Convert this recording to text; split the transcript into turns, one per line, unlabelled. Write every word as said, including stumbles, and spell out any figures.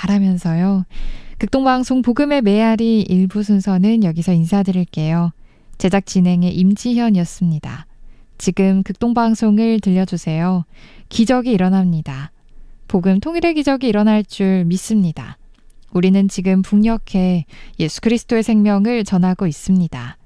바라면서요. 극동방송 복음의 메아리 일부 순서는 여기서 인사드릴게요. 제작 진행의 임지현이었습니다. 지금 극동방송을 들려주세요. 기적이 일어납니다. 복음 통일의 기적이 일어날 줄 믿습니다. 우리는 지금 북녘에 예수 그리스도의 생명을 전하고 있습니다.